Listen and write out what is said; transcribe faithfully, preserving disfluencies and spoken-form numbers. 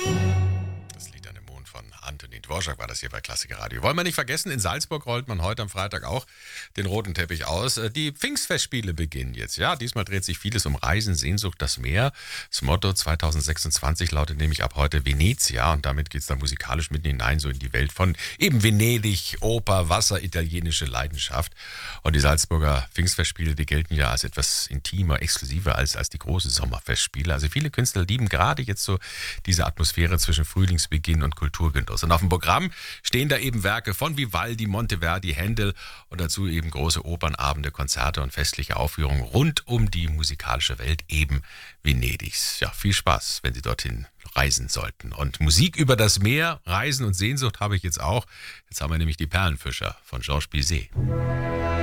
Das Lied an dem Mond von Antonin Dvorak war das hier bei Klassiker Radio. Wollen wir nicht vergessen, in Salzburg rollt man heute am Freitag auch den roten Teppich aus. Die Pfingstfestspiele beginnen jetzt. Ja, diesmal dreht sich vieles um Reisen, Sehnsucht, das Meer. Das Motto zwanzig sechsundzwanzig lautet nämlich ab heute Venezia und damit geht es dann musikalisch mitten hinein, so in die Welt von eben Venedig, Oper, Wasser, italienische Leidenschaft. Und die Salzburger Pfingstfestspiele, die gelten ja als etwas intimer, exklusiver als, als die großen Sommerfestspiele. Also viele Künstler lieben gerade jetzt so diese Atmosphäre zwischen Frühlingsbeginn und Kulturgenuss. Und auf dem Programm stehen da eben Werke von Vivaldi, Monteverdi, Händel und dazu eben große Opernabende, Konzerte und festliche Aufführungen rund um die musikalische Welt eben Venedigs. Ja, viel Spaß, wenn Sie dorthin reisen sollten. Und Musik über das Meer, Reisen und Sehnsucht habe ich jetzt auch. Jetzt haben wir nämlich die Perlenfischer von Georges Bizet.